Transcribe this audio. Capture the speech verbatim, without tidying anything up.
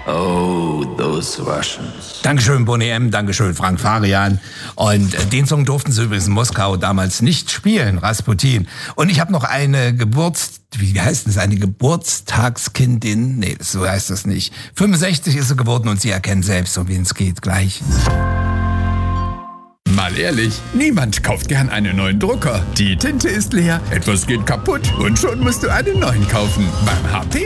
Oh, those Russians. Dankeschön, Boney M., Dankeschön, Frank Farian. Und äh, den Song durften sie übrigens in Moskau damals nicht spielen, Rasputin. Und ich habe noch eine Geburts... Wie heißt das? Eine Geburtstagskindin? Nee, so heißt das nicht. fünfundsechzig ist sie geworden und sie erkennt selbst, um wen es geht, gleich. Mal ehrlich, niemand kauft gern einen neuen Drucker. Die Tinte ist leer, etwas geht kaputt und schon musst du einen neuen kaufen. Beim H P